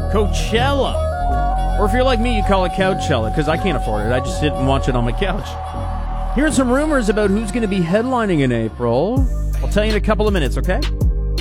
Coachella. Or if you're like me, you call it Couchella, because I can't afford it. I just sit and watch it on my couch. Here's some rumors about who's going to be headlining in April. I'll tell you in a couple of minutes, okay?